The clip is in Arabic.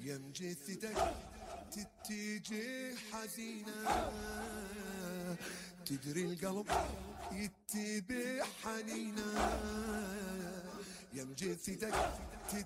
يم جثتك تتجي حزينة، تدري القلب يتبع حنينة. يم جثتك